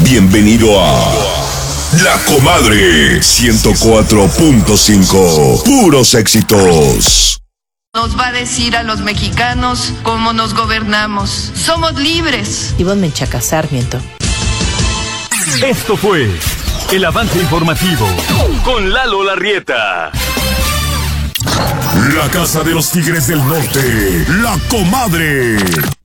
Bienvenido a La Comadre 104.5. Puros éxitos. Nos va a decir a los mexicanos cómo nos gobernamos. Somos libres. Ivonne Menchaca Sarmiento. Esto fue el avance informativo con Lalo Larrieta. La Casa de los Tigres del Norte, La Comadre.